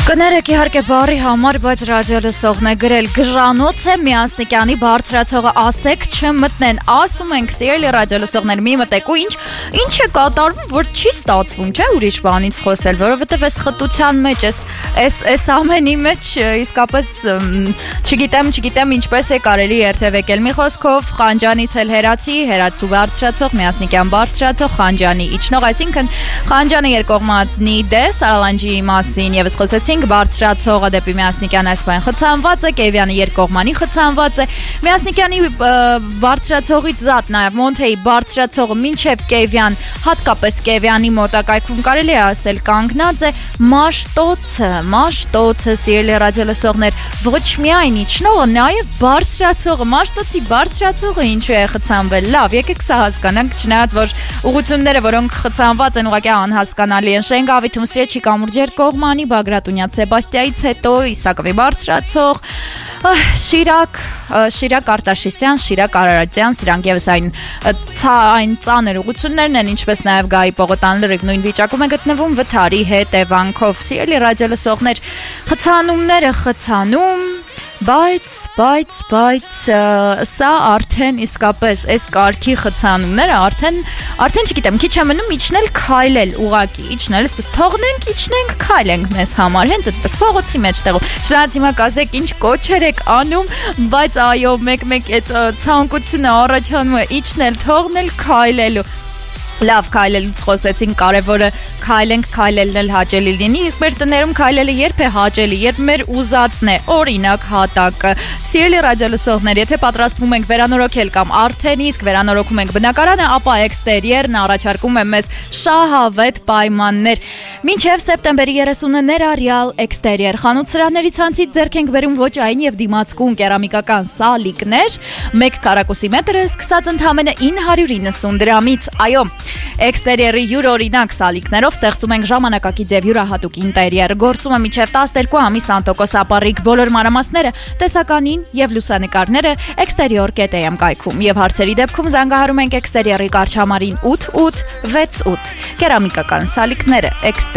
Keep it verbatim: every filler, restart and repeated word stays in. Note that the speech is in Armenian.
Կներեք իհարկե բարի համար, բայց ռադիո լսողն է գրել Գրանոց է Միասնիկյանի բարձրացողը ասեք չմտնեն, ասում ենք սիրելի ռադիո լսողներ մի մտեք ու ինչ ինչ է կատարվում, որ չի ստացվում, չէ՞ ուրիշ բանից խոսել, որովհետև այս խտության մեջ էս էս էս ամենի մեջ իսկապես չգիտեմ, չգիտեմ ինչպես է կարելի երթևեկել մի խոսքով Խանջանից էլ հերացի, հերացու բարձրացող, Միասնիկյան բարձրացող, Խանջանի իջնող, այսինքն Խանջանը երկկողմանի դես Արալանջի մասին եւս խոսեցինք, բարձրացողը դեպի Միասնիկյան այս բան խցանված է, Կևյանը երկկողմանի խցանված է, Միասնիկյանի բարձրացողից զատ նաեւ Մոնթեի բարձրացողը մինչեւ Կևյան, հատկապես Կևյանի մոտակայքում կարելի է ասել կանգնած է Մաշտոցը, Մաշտոցը սիրելի ռադիոլսողներ, ոչ միայն իջնողը, նաեւ բարձրացողը, Մաշտոցի բարձրացողը ինչու է խցանվել։ Լավ, եկեք սա հասկանանք, չնայած որ ուղությունները, որոնք խցանված են, ուղղակի անհասկանալի են։ Շենգավիթ Ումստրիեչի կամուրջեր կողմանի Բագրատունյա Սեբաստիայից հետո Իսակովի բարձրացող Շիրակ, Շիրակ Արտաշեսյան, Շիրակ Արարատյան, սրանք եւս այն այն ծանր ուղություններն են, ինչպես նաեւ Գայի Պողոտան լրիվ նույն վիճակում է գտնվում վթարի հետևանքով։ Սիրելի ռադիոլսողներ, խցանումները խցանում Բայց, բայց, բայց սա արդեն իսկապես այս կարգի խցանումները արդեն արդեն չգիտեմ, քիչ է մնում իջնել քայլել ուղակի, իջնել, այսպես թողնենք, իջնենք, քայլենք մեզ համար, հենց այդպես փողոցի մեջտեղով։ Շնորհակալ հիմա կասեք ինչ կոչեր եք անում, բայց այո, մեկ-մեկ այդ ցանկությունը առաջանում է իջնել, թողնել, քայլելու։ Լավ քայլելուց խոսեցին, կարևորը քայլենք, քայլելն էլ հաճելի լինի, իսկ մեր տներում քայլելը երբ է հաճելի, երբ մեր ուզածն է, օրինակ հատակը։ Սիրելի ռադիոլսողներ, եթե պատրաստվում ենք վերանորոգել կամ արդեն իսկ վերանորոգում ենք բնակարանը, ապա էքստերիերն առաջարկում է մեզ շահավետ պայմաններ։ Մինչև սեպտեմբերի երեսունը ներառյալ էքստերիեր խանութ սրահների ցանցից ձեռք ենք բերում ոճային եւ դիմացկուն կերամիկական սալիկներ, մեկ քառակուսի մետրը սկսած ընդամենը ինը հարյուր իննսուն դրամից։ Այո, Էքստերիերի յուրօրինակ սալիկներով ստեղծում ենք ժամանակակից եւ յուրահատուկ ինտերիեր։ Գործում է մինչեւ տասներկու ամիս անտոկոսապառիկ բոլոր մանրամասները, տեսականին եւ լուսանկարները exterior dot am կայքում եւ հարցերի դեպքում զանգահարում ենք էքստերիերի կարճամարին ութ ութ վեց ութ։ Կերամիկական սալիկները